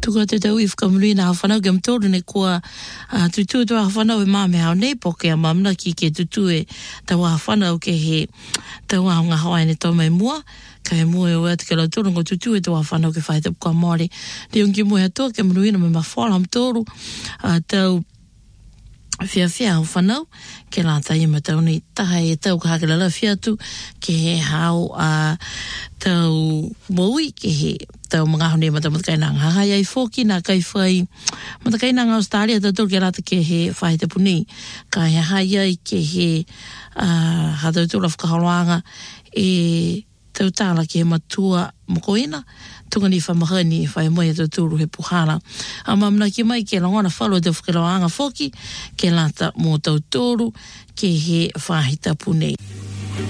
tuka te tau i whakamuri na hawhanau ke mtoro ne kua tutu e tau hawhanau e mame hao nei po ke a mamna ki ke tutu e tau hawhanau ke he tau ahonga hawaii ne tau mai mua ka he mua e oa te ke lau toro ngo tutu e tau hawhanau ke whae tapu kua Māori te unki mua he toa ke maruina me mawhala mtoro tau fia au whanau ke la tai ma tau ni taha e tau ka hake lala fia tu ke he hao tau moui ke he tau mga hone ma tau matakainanga hahai ai fōki nā kai whai matakainanga Australia tau tau ke rata ke he whae te puni ka he hai ai ke he hatau tula whakahaloanga e tau tāla ke he matua mokoina tunga ni whamahani whae moe tau tūru he puhana. A mamna ki mai ke langona whalo te whakaloanga whoki ke lata mō tau tūru ke he whahita punei.